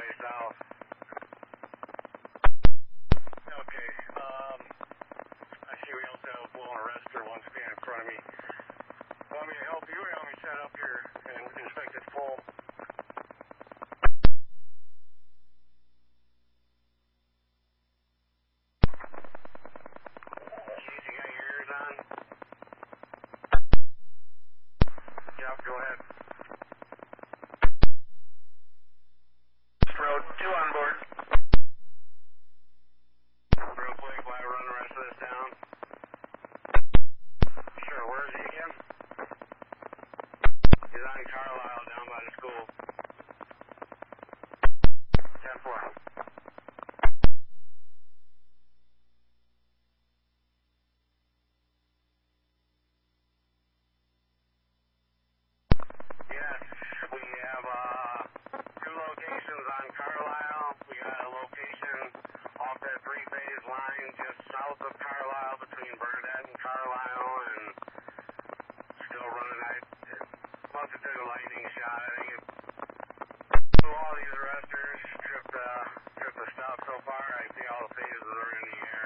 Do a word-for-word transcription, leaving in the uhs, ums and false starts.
way south. Okay, um, I see we also have a blown arrestor one stand in front of me. Want me to help you or help me set up here and inspect it full? Keith, you got your ears on? Yep, go ahead. Road two on board. Real quick, while I run the rest of this down. Sure, where is he again? He's on Carlisle down by the school. ten four.